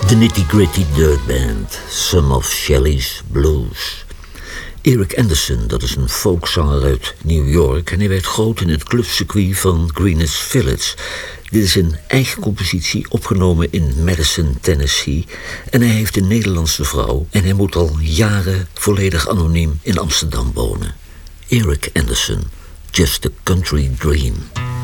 De Nitty-Gritty Dirt Band, Some of Shelley's Blues. Eric Anderson, dat is een folkzanger uit New York en hij werd groot in het clubcircuit van Greenwich Village. Dit is een eigen compositie opgenomen in Madison, Tennessee. En hij heeft een Nederlandse vrouw en hij moet al jaren volledig anoniem in Amsterdam wonen. Eric Anderson, Just a Country Dream.